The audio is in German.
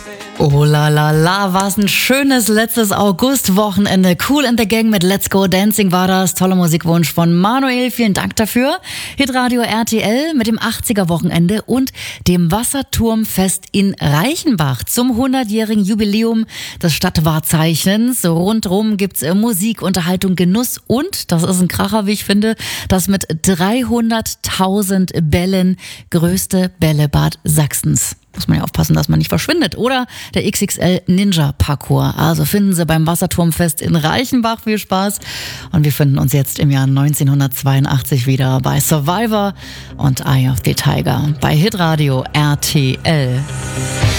Oh la la la, was ein schönes letztes August-Wochenende. Cool in the Gang mit Let's Go Dancing war das. Toller Musikwunsch von Manuel, vielen Dank dafür. Hitradio RTL mit dem 80er-Wochenende und dem Wasserturmfest in Reichenbach zum 100-jährigen Jubiläum des Stadtwahrzeichens. Rundrum gibt's Musik, Unterhaltung, Genuss und, das ist ein Kracher, wie ich finde, das mit 300.000 Bällen größte Bällebad Sachsens. Muss man ja aufpassen, dass man nicht verschwindet. Oder der XXL Ninja Parcours. Also finden Sie beim Wasserturmfest in Reichenbach. Viel Spaß. Und wir finden uns jetzt im Jahr 1982 wieder bei Survivor und Eye of the Tiger bei Hitradio RTL.